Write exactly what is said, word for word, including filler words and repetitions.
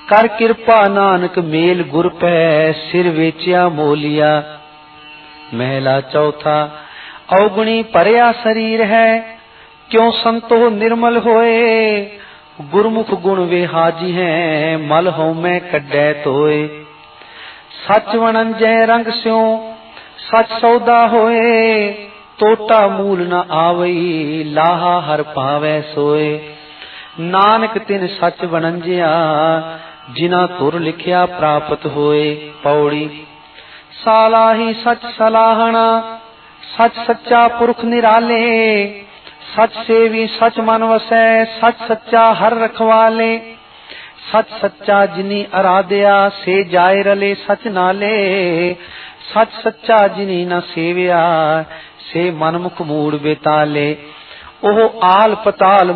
कर कृपा नानक मेल गुर पै सिर वेचिया मोलिया। महला चौथा अवगुणी परया शरीर है क्यों संतो निर्मल होए। गुरमुख गुण वे हाजी हैं मल हो मैं कड्डै तोए। सच वणंजै रंग स्यों सच सौदा होए टोटा मूल न आवई लाहा हर पावै सोए। नानक तिन सच वणंजिया जिना तुर लिखिया प्राप्त होए। पौड़ी साला ही सच सलाहना सच सच्चा पुरख निराले। सच सेवी सच मन वसै सच सच्चा हर रखवाले। सच सच्चा जिनी आराध्या से जाए रले सच नाले। सच सच्चा जिनी न सेविया से मनमुख मूड़ बेताले। ओह आल पताल